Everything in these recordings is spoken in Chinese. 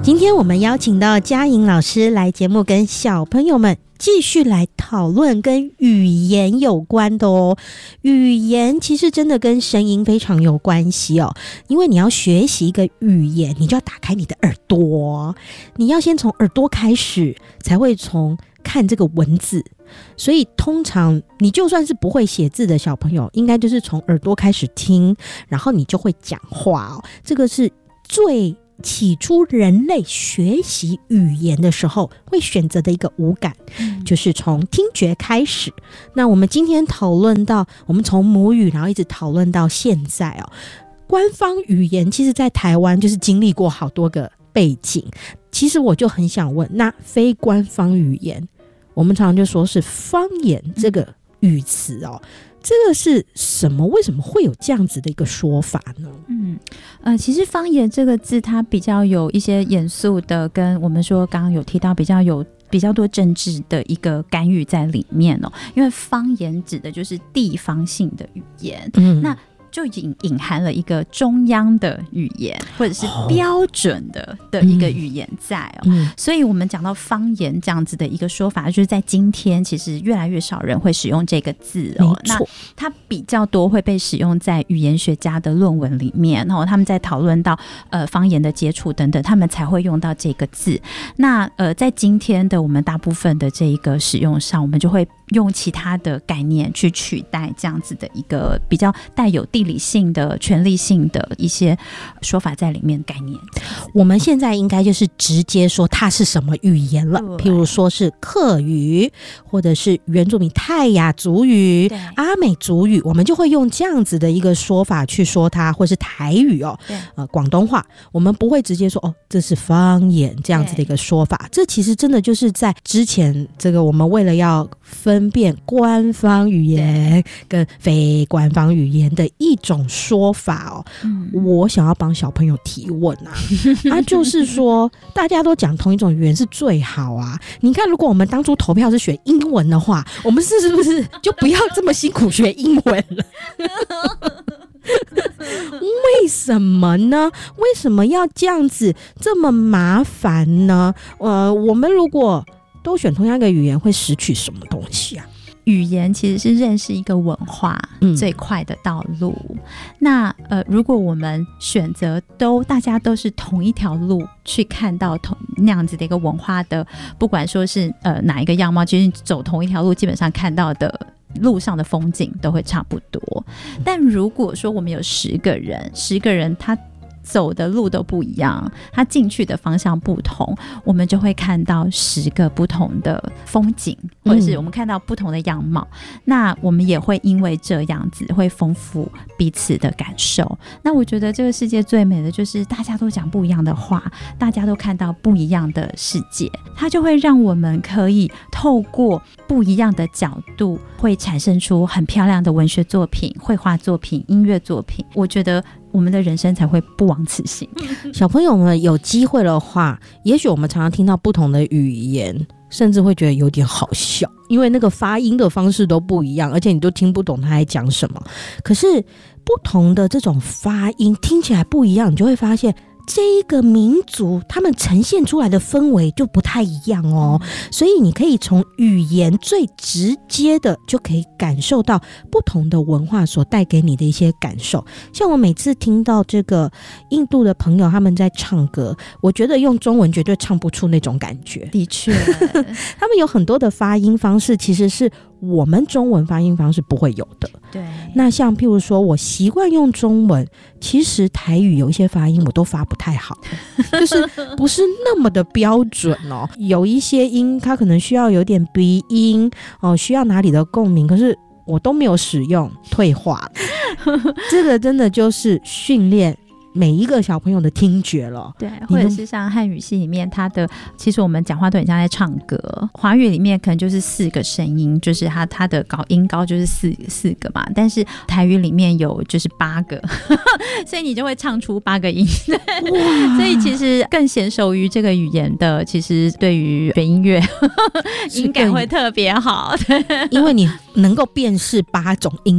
今天我们邀请到嘉颖老师来节目，跟小朋友们继续来讨论跟语言有关的哦。语言其实真的跟声音非常有关系哦，因为你要学习一个语言，你就要打开你的耳朵，你要先从耳朵开始，才会从看这个文字。所以通常你就算是不会写字的小朋友，应该就是从耳朵开始听，然后你就会讲话哦。这个是最起初人类学习语言的时候会选择的一个五感，就是从听觉开始。那我们今天讨论到，我们从母语然后一直讨论到现在哦，官方语言其实在台湾就是经历过好多个背景。其实我就很想问，那非官方语言，我们常常就说是方言这个语词哦，这个是什么？为什么会有这样子的一个说法呢？ 其实方言这个字它比较有一些严肃的，跟我们说刚刚有提到比较多政治的一个干预在里面哦。因为方言指的就是地方性的语言，那就隐含了一个中央的语言或者是标准的一个语言在哦。所以我们讲到方言这样子的一个说法，就是在今天其实越来越少人会使用这个字哦。那它比较多会被使用在语言学家的论文里面哦，他们在讨论到方言的接触等等，他们才会用到这个字。那在今天的我们大部分的这一个使用上，我们就会用其他的概念去取代这样子的一个比较带有地理性的权利性的一些说法在里面概念。 我们现在应该就是直接说它是什么语言了，譬如说是客语，或者是原住民泰雅族语、阿美族语，我们就会用这样子的一个说法去说它，或是台语哦，广东话，我们不会直接说哦这是方言这样子的一个说法。这其实真的就是在之前这个我们为了要分辨官方语言跟非官方语言的一种说法哦。我想要帮小朋友提问就是说大家都讲同一种语言是最好啊。你看如果我们当初投票是选英文的话，我们是不是就不要这么辛苦学英文了？为什么呢？为什么要这样子这么麻烦呢？我们如果都选同样一个语言，会失去什么东西啊？ 语言其实是认识一个文化最快的道路。那如果我们选择大家都是同一条路去看到那样子的一个文化的，不管说是哪一个样貌，其实走同一条路，基本上看到的路上的风景都会差不多。但如果说我们有10个人他走的路都不一样，他进去的方向不同，我们就会看到10个不同的风景，或者是我们看到不同的样貌。那我们也会因为这样子会丰富彼此的感受。那我觉得这个世界最美的就是大家都讲不一样的话，大家都看到不一样的世界，它就会让我们可以透过不一样的角度，会产生出很漂亮的文学作品、绘画作品、音乐作品。我觉得我们的人生才会不枉此行。 小朋友们有机会的话，也许我们常常听到不同的语言，甚至会觉得有点好笑，因为那个发音的方式都不一样，而且你都听不懂他在讲什么。可是不同的这种发音听起来不一样，你就会发现这一个民族他们呈现出来的氛围就不太一样哦。所以你可以从语言最直接的就可以感受到不同的文化所带给你的一些感受。像我每次听到这个印度的朋友他们在唱歌，我觉得用中文绝对唱不出那种感觉。 的确他们有很多的发音方式其实是我们中文发音方式不会有的。 对， 那像譬如说我习惯用中文，其实台语有一些发音我都发不太好就是不是那么的标准哦。有一些音它可能需要有点鼻音需要哪里的共鸣，可是我都没有使用，退化这个真的就是训练每一个小朋友的听觉了。 对，或者是像汉语系里面，它的其实我们讲话都很像在唱歌。华语里面可能就是4个声音，就是它的音高就是四个嘛，但是台语里面有就是8个所以你就会唱出8个音所以其实更娴熟于这个语言的，其实对于学音乐音感会特别好因为你能够辨识8种音调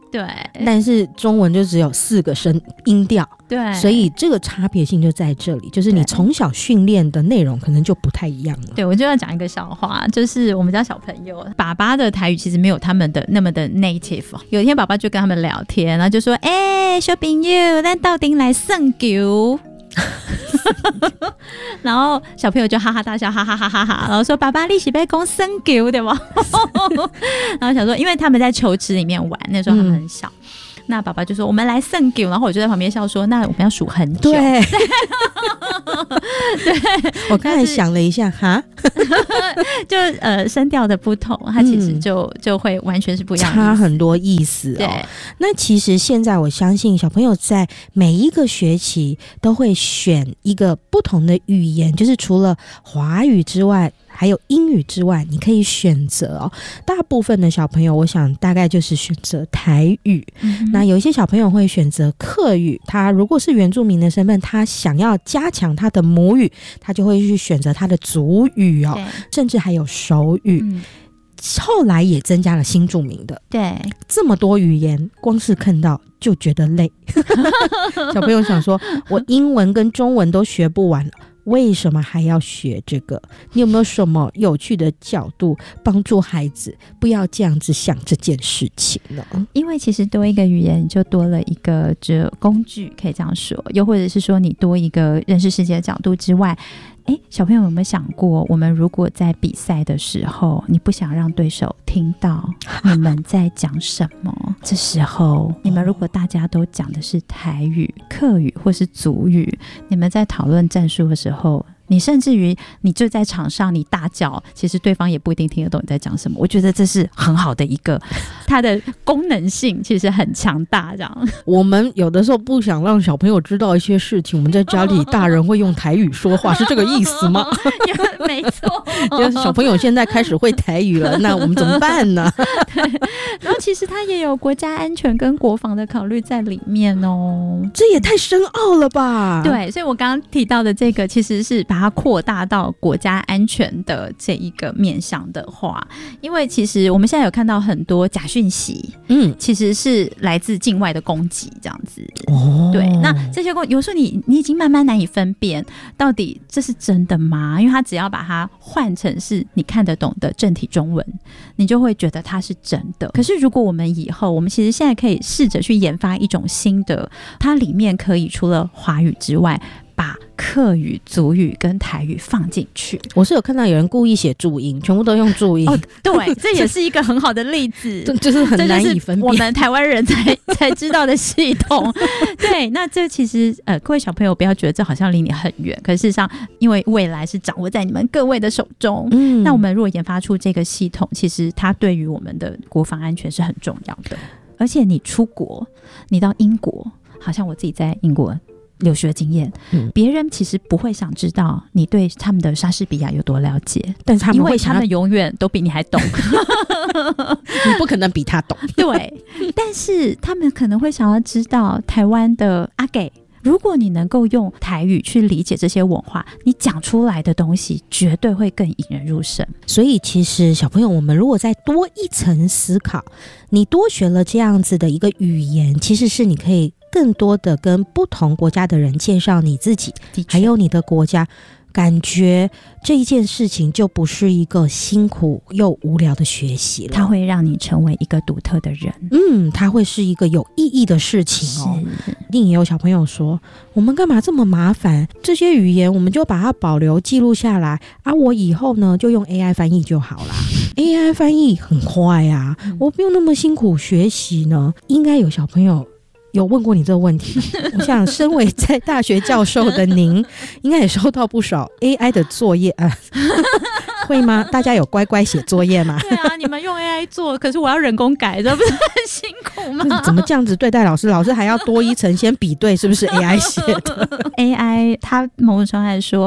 对， 但是中文就只有4个音调， 对， 所以这个差别性就在这里，就是你从小训练的内容可能就不太一样了。 对，我就要讲一个笑话，就是我们家小朋友爸爸的台语其实没有他们的那么的 native。 有一天爸爸就跟他们聊天，然后就说小朋友咱到底来算球然后小朋友就哈哈大笑，哈哈哈哈哈，然后说爸爸你是要讲算球对吗然后想说因为他们在球池里面玩，那时候他们很小，那爸爸就说我们来算球，然后我就在旁边笑说那我们要数很久。 对对， 我刚才想了一下哈就声调的不同，它其实就会完全是不一样的， 差很多意思。 对， 那其实现在我相信小朋友在每一个学期都会选一个不同的语言，就是除了华语之外还有英语之外，你可以选择大部分的小朋友我想大概就是选择台语，那有一些小朋友会选择客语，他如果是原住民的身份，他想要加强他的母语，他就会去选择他的族语甚至还有手语，后来也增加了新住民的。 对，这么多语言光是看到就觉得累小朋友想说我英文跟中文都学不完了，为什么还要学这个？你有没有什么有趣的角度帮助孩子不要这样子想这件事情呢？ 因为其实多一个语言，你就多了一个工具，可以这样说，又或者是说你多一个认识世界的角度之外，小朋友有没有想过，我们如果在比赛的时候，你不想让对手听到你们在讲什么这时候你们如果大家都讲的是台语、客语或是族语，你们在讨论战术的时候，你甚至于你就在场上你大叫，其实对方也不一定听得懂你在讲什么。我觉得这是很好的一个，它的功能性其实很强大这样。 我们有的时候不想让小朋友知道一些事情，我们在家里大人会用台语说话是这个意思吗？ 没错小朋友现在开始会台语了那我们怎么办呢？ 对，然后其实它也有国家安全跟国防的考虑在里面这也太深奥了吧。 对，所以我刚刚提到的这个其实是把它扩大到国家安全的这一个面向的话，因为其实我们现在有看到很多假讯息其实是来自境外的攻击这样子对，那这些有时候你已经慢慢难以分辨到底这是真的吗？因为他只要把它换成是你看得懂的正体中文，你就会觉得它是真的。可是如果我们以后我们其实现在可以试着去研发一种新的，它里面可以除了华语之外把客语、族语跟台语放进去。 我是有看到有人故意写注音，全部都用注音对，这也是一个很好的例子就是很难以分辨， 我们台湾人才知道的系统对，那这其实各位小朋友不要觉得这好像离你很远，可是事实上因为未来是掌握在你们各位的手中那我们如果研发出这个系统，其实它对于我们的国防安全是很重要的。而且你出国，你到英国，好像我自己在英国留学经验，别人其实不会想知道你对他们的莎士比亚有多了解， 但是他们会因为他们永远都比你还懂你不可能比他懂对，但是他们可能会想要知道台湾的阿给，如果你能够用台语去理解这些文化，你讲出来的东西绝对会更引人入胜。 所以其实小朋友，我们如果再多一层思考，你多学了这样子的一个语言，其实是你可以更多的跟不同国家的人介绍你自己还有你的国家，感觉这一件事情就不是一个辛苦又无聊的学习了， 它会让你成为一个独特的人。 它会是一个有意义的事情哦。一定也有小朋友说，我们干嘛这么麻烦？这些语言我们就把它保留记录下来啊，我以后呢就用 AI 翻译就好啦。AI 翻译很快啊，我不用那么辛苦学习呢。应该有小朋友有问过你这个问题我想身为在大学教授的您应该也收到不少 AI 的作业会吗？大家有乖乖写作业吗？ 对啊，你们用 AI 做，可是我要人工改，这不是很辛苦吗？ 怎么这样子对待老师？老师还要多一层先比对是不是 AI 写的 AI 它某种程度来说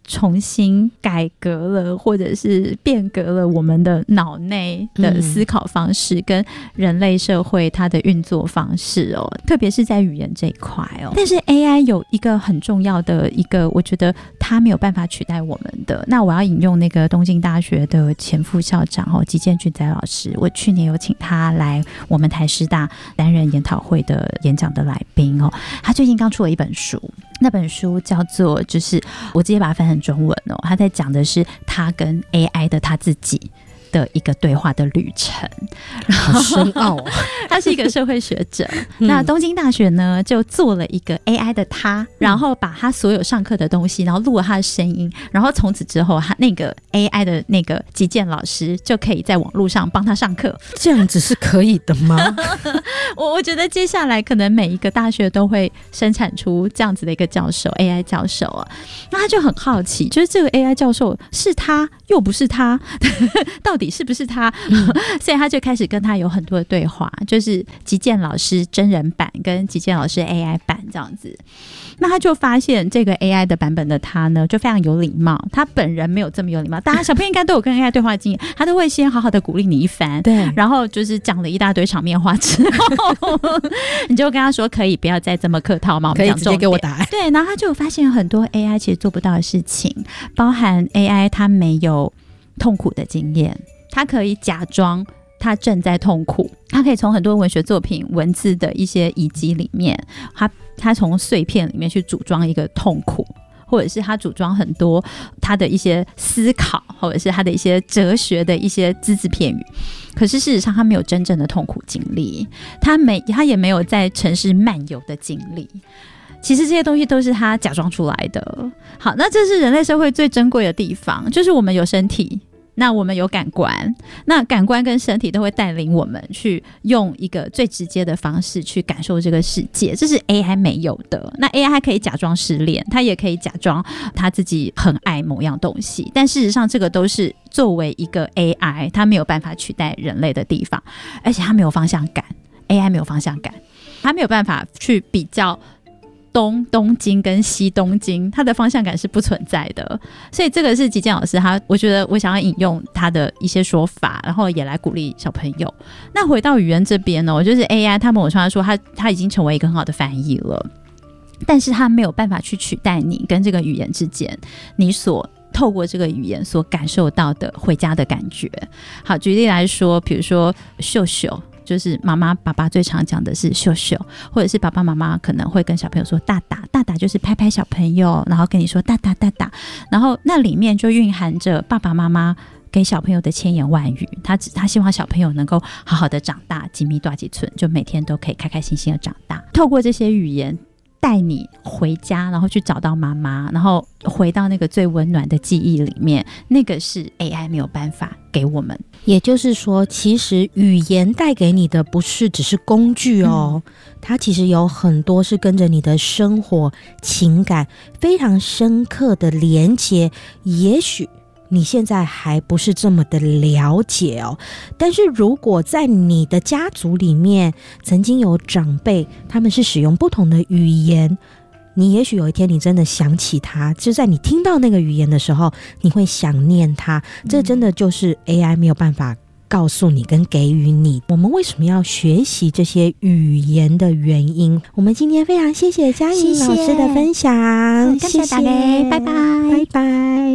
重新改革了或者是变革了我们的脑内的思考方式跟人类社会它的运作方式哦，特别是在语言这一块哦。但是 AI 有一个很重要的一个，我觉得它没有办法取代我们的。那我要引用那个东京大学的前副校长吉见俊哉老师，我去年有请他来我们台师大担任研讨会的演讲的来宾哦。他最近刚出了一本书，那本书叫做就是我直接把它翻成中文哦，他在讲的是他跟 AI 的他自己的一个对话的旅程， 好深奥哦。 他是一个社会学者那东京大学呢就做了一个 AI 的他，然后把他所有上课的东西然后录了他的声音，然后从此之后他那个 AI 的那个击剑老师就可以在网络上帮他上课。 这样子是可以的吗？ 我觉得接下来可能每一个大学都会生产出这样子的一个教授 AI 教授啊。那他就很好奇，就是这个 AI 教授是他又不是他到底是不是他所以他就开始跟他有很多的对话，就是击剑老师真人版跟击剑老师 AI 版这样子。那他就发现这个 AI 的版本的他呢就非常有礼貌，他本人没有这么有礼貌，大家小朋友应该都有跟 AI 对话经验，他都会先好好的鼓励你一番，对，然后就是讲了一大堆场面话之后你就跟他说可以不要再这么客套吗？我们讲重点，可以直接给我答案。对，然后他就发现很多 AI 其实做不到的事情，包含 AI 他没有痛苦的经验，他可以假装他正在痛苦，他可以从很多文学作品文字的一些遗迹里面，他从碎片里面去组装一个痛苦，或者是他组装很多他的一些思考，或者是他的一些哲学的一些只字片语。可是事实上他没有真正的痛苦经历，他也没有在城市漫游的经历，其实这些东西都是他假装出来的。好，那这是人类社会最珍贵的地方，就是我们有身体，那我们有感官，那感官跟身体都会带领我们去用一个最直接的方式去感受这个世界，这是 AI 没有的。那 AI 还可以假装失恋，他也可以假装他自己很爱某样东西，但事实上这个都是作为一个 AI 他没有办法取代人类的地方，而且他没有方向感， AI 没有方向感，他没有办法去比较东京跟西东京，它的方向感是不存在的。所以这个是击剑老师我觉得我想要引用他的一些说法，然后也来鼓励小朋友。那回到语言这边呢，就是 AI 他们我常常说他已经成为一个很好的翻译了，但是他没有办法去取代你跟这个语言之间你所透过这个语言所感受到的回家的感觉。好，举例来说，比如说秀秀，就是妈妈爸爸最常讲的是秀秀，或者是爸爸妈妈可能会跟小朋友说大大，大大就是拍拍小朋友，然后跟你说大大大大，然后那里面就蕴含着爸爸妈妈给小朋友的千言万语，他希望小朋友能够好好的长大，几米多几寸，就每天都可以开开心心的长大。透过这些语言带你回家，然后去找到妈妈，然后回到那个最温暖的记忆里面，那个是 AI 没有办法给我们。 也就是说，其实语言带给你的不是只是工具哦，它其实有很多是跟着你的生活情感非常深刻的连结，也许你现在还不是这么的了解哦，但是如果在你的家族里面曾经有长辈他们是使用不同的语言，你也许有一天你真的想起他，就在你听到那个语言的时候你会想念他，这真的就是 AI 没有办法告诉你跟给予你我们为什么要学习这些语言的原因。我们今天非常谢谢佳颖老师的分享，谢谢大家，拜拜拜拜。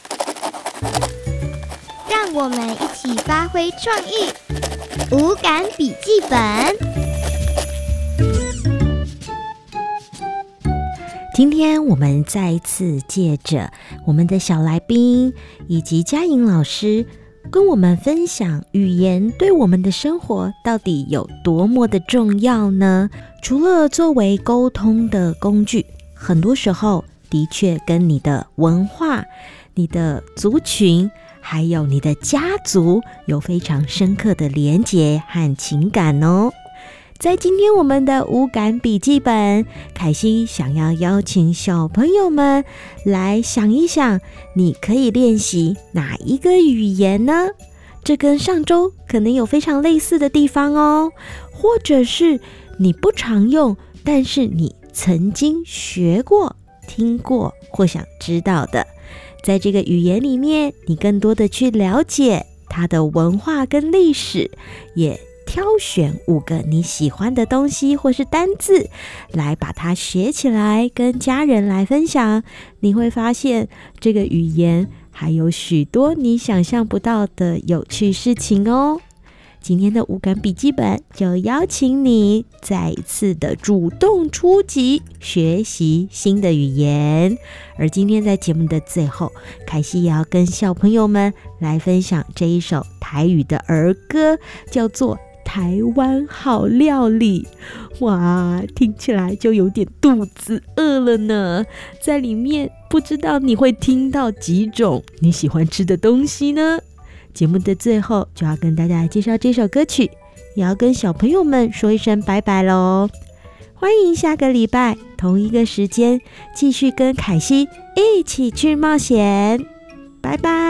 让我们一起发挥创意，五感笔记本。 今天我们再一次借着我们的小来宾以及佳颖老师跟我们分享语言对我们的生活到底有多么的重要呢？除了作为沟通的工具，很多时候的确跟你的文化、你的族群还有你的家族有非常深刻的连结和情感哦。在今天我们的五感笔记本，凯西想要邀请小朋友们来想一想，你可以练习哪一个语言呢？这跟上周可能有非常类似的地方哦，或者是你不常用，但是你曾经学过听过或想知道的。在这个语言里面，你更多的去了解它的文化跟历史，也挑选5个你喜欢的东西或是单字来把它学起来，跟家人来分享。你会发现这个语言还有许多你想象不到的有趣事情哦。今天的5感笔记本就邀请你再一次的主动出击，学习新的语言。而今天在节目的最后，凯西也要跟小朋友们来分享这一首台语的儿歌，叫做《台湾好料理》。哇，听起来就有点肚子饿了呢。在里面不知道你会听到几种你喜欢吃的东西呢？节目的最后就要跟大家来介绍这首歌曲，也要跟小朋友们说一声拜拜咯。欢迎下个礼拜同一个时间继续跟凯西一起去冒险，拜拜。